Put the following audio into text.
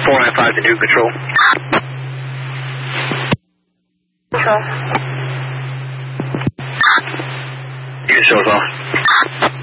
495 to New Control. Control. You can show as well.